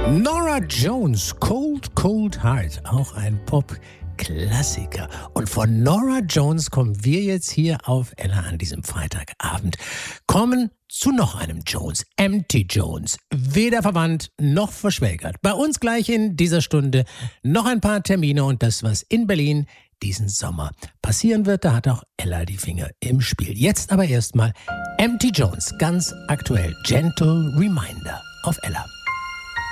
Norah Jones, Cold Cold Heart, auch ein Pop-Klassiker. Und von Norah Jones kommen wir jetzt hier auf Ella an diesem Freitagabend. Kommen zu noch einem Jones, Empty Jones. Weder verwandt noch verschwägert. Bei uns gleich in dieser Stunde noch ein paar Termine und das, was in Berlin diesen Sommer passieren wird, da hat auch Ella die Finger im Spiel. Jetzt aber erstmal Empty Jones, ganz aktuell. Gentle Reminder auf Ella.